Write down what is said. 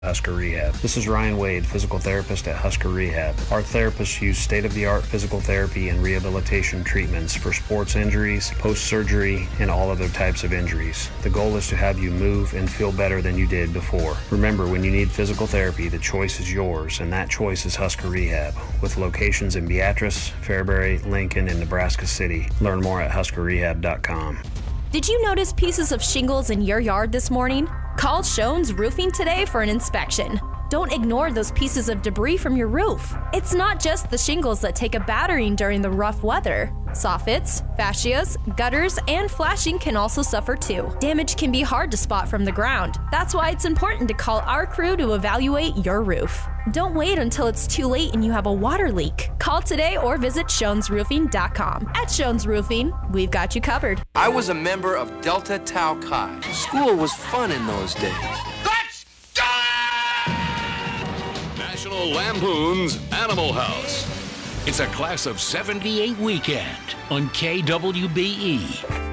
Husker Rehab. This is Ryan Wade, physical therapist at Husker Rehab. Our therapists use state-of-the-art physical therapy and rehabilitation treatments for sports injuries, post-surgery, and all other types of injuries. The goal is to have you move and feel better than you did before. Remember, when you need physical therapy, the choice is yours, and that choice is Husker Rehab, with locations in Beatrice, Fairbury, Lincoln, and Nebraska City. Learn more at huskerrehab.com. Did you notice pieces of shingles in your yard this morning? Call Shones Roofing today for an inspection. Don't ignore those pieces of debris from your roof. It's not just the shingles that take a battering during the rough weather. Soffits, fascias, gutters, and flashing can also suffer too. Damage can be hard to spot from the ground. That's why it's important to call our crew to evaluate your roof. Don't wait until it's too late and you have a water leak. Call today or visit ShonesRoofing.com. At Shones Roofing, we've got you covered. I was a member of Delta Tau Chi. School was fun in those days. National Lampoon's Animal House. It's a Class of '78 weekend on KWBE.